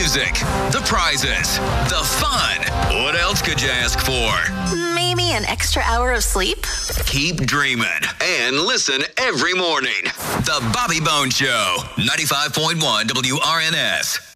music, the prizes, the fun. What else could you ask for? Maybe an extra hour of sleep? Keep dreaming and listen every morning. The Bobby Bones Show, 95.1 WRNS.